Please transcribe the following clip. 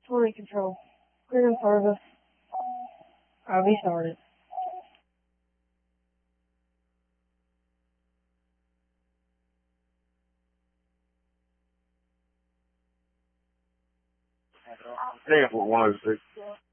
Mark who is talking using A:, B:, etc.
A: 20 control. Clear in service. I'll be started.
B: Airport 106.